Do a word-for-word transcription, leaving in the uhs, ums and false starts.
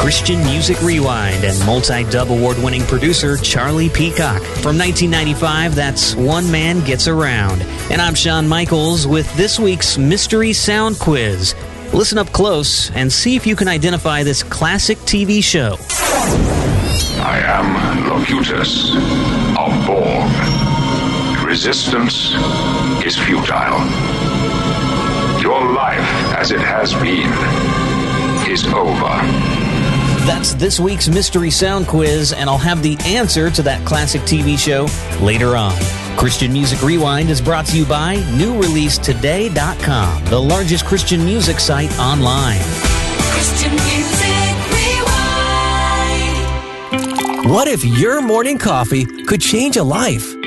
Christian Music Rewind and multi-dub award-winning producer Charlie Peacock. From nineteen ninety-five, that's One Man Gets Around. And I'm Shawn Michaels with this week's Mystery Sound Quiz. Listen up close and see if you can identify this classic T V show. I am Locutus of Borg. Resistance is futile. Your life, as it has been, is over. That's this week's Mystery Sound Quiz, and I'll have the answer to that classic T V show later on. Christian Music Rewind is brought to you by new release today dot com, the largest Christian music site online. Christian Music Rewind. What if your morning coffee could change a life?